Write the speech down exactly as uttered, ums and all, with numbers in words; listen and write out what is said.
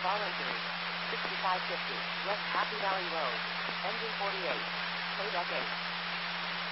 Follow through. sixty-five fifty, West Happy Valley Road. Engine forty-eight. Playback eight.